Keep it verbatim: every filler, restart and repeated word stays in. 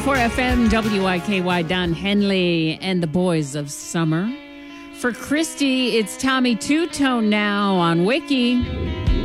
four F M, W I K Y, Don Henley and the Boys of Summer. For Christy, it's Tommy Two Tone now on Wiki.